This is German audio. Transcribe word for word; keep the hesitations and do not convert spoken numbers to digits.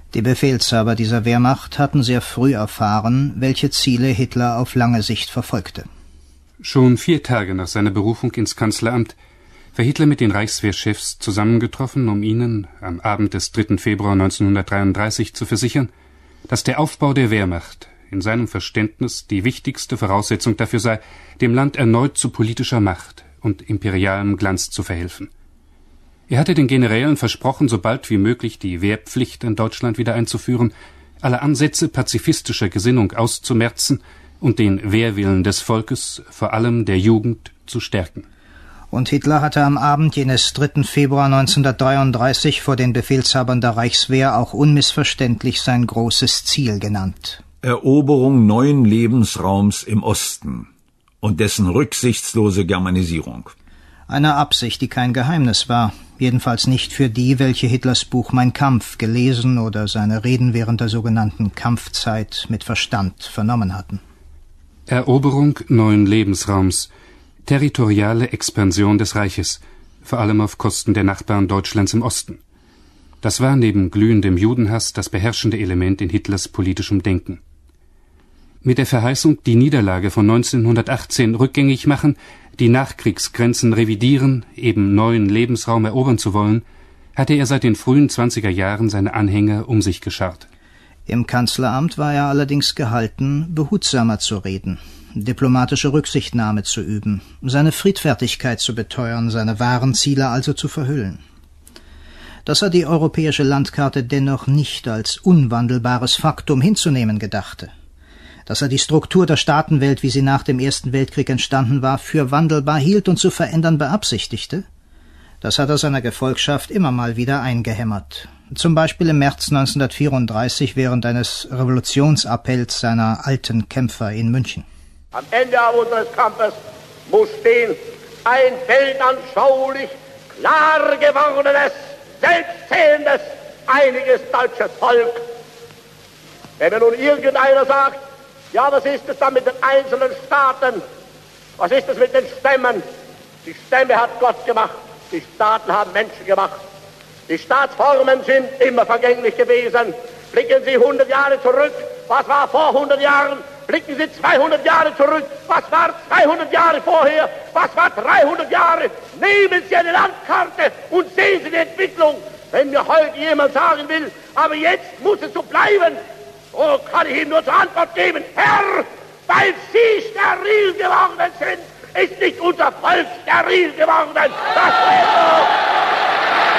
Die Befehlshaber dieser Wehrmacht hatten sehr früh erfahren, welche Ziele Hitler auf lange Sicht verfolgte. Schon vier Tage nach seiner Berufung ins Kanzleramt war Hitler mit den Reichswehrchefs zusammengetroffen, um ihnen am Abend des dritten Februar neunzehnhundertdreiunddreißig zu versichern, dass der Aufbau der Wehrmacht in seinem Verständnis die wichtigste Voraussetzung dafür sei, dem Land erneut zu politischer Macht und imperialem Glanz zu verhelfen. Er hatte den Generälen versprochen, so bald wie möglich die Wehrpflicht in Deutschland wieder einzuführen, alle Ansätze pazifistischer Gesinnung auszumerzen und den Wehrwillen des Volkes, vor allem der Jugend, zu stärken. Und Hitler hatte am Abend jenes dritten Februar neunzehnhundertdreiunddreißig vor den Befehlshabern der Reichswehr auch unmissverständlich sein großes Ziel genannt. Eroberung neuen Lebensraums im Osten und dessen rücksichtslose Germanisierung. Eine Absicht, die kein Geheimnis war, jedenfalls nicht für die, welche Hitlers Buch Mein Kampf gelesen oder seine Reden während der sogenannten Kampfzeit mit Verstand vernommen hatten. Eroberung neuen Lebensraums, territoriale Expansion des Reiches, vor allem auf Kosten der Nachbarn Deutschlands im Osten. Das war neben glühendem Judenhass das beherrschende Element in Hitlers politischem Denken. Mit der Verheißung, die Niederlage von neunzehnhundertachtzehn rückgängig machen, die Nachkriegsgrenzen revidieren, eben neuen Lebensraum erobern zu wollen, hatte er seit den frühen zwanziger Jahren seine Anhänger um sich geschart. Im Kanzleramt war er allerdings gehalten, behutsamer zu reden, diplomatische Rücksichtnahme zu üben, seine Friedfertigkeit zu beteuern, seine wahren Ziele also zu verhüllen. Dass er die europäische Landkarte dennoch nicht als unwandelbares Faktum hinzunehmen gedachte, dass er die Struktur der Staatenwelt, wie sie nach dem Ersten Weltkrieg entstanden war, für wandelbar hielt und zu verändern beabsichtigte, das hat er seiner Gefolgschaft immer mal wieder eingehämmert. Zum Beispiel im März neunzehnhundertvierunddreißig während eines Revolutionsappells seiner alten Kämpfer in München. Am Ende unseres Kampfes muss stehen ein weltanschaulich, klar gewordenes, selbstzählendes, einiges deutsches Volk. Wenn mir nun irgendeiner sagt, ja, was ist es dann mit den einzelnen Staaten? Was ist es mit den Stämmen? Die Stämme hat Gott gemacht, die Staaten haben Menschen gemacht. Die Staatsformen sind immer vergänglich gewesen. Blicken Sie hundert Jahre zurück, was war vor hundert Jahren? Blicken Sie zweihundert Jahre zurück, was war zweihundert Jahre vorher? Was war dreihundert Jahre? Nehmen Sie eine Landkarte und sehen Sie die Entwicklung. Wenn mir heute jemand sagen will, aber jetzt muss es so bleiben, so kann ich ihm nur zur Antwort geben, Herr, weil Sie steril geworden sind, ist nicht unser Volk steril geworden. Das wäre so.